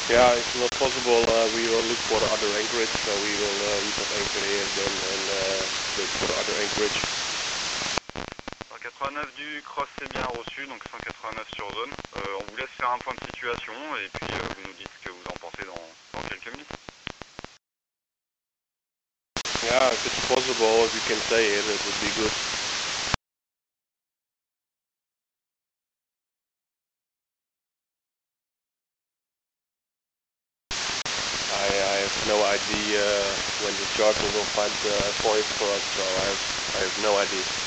Yeah, if not possible, we will look for the other anchorage. So we will anchor here again and look for the other anchorage. 189 du cross, c'est bien reçu, donc 189 sur zone. On vous laisse faire un point de situation et puis vous nous dites ce que vous en pensez dans quelques minutes. Yeah, if it's possible, if you can say it, it would be good. I have no idea when the charger will find a point for us, so I have no idea.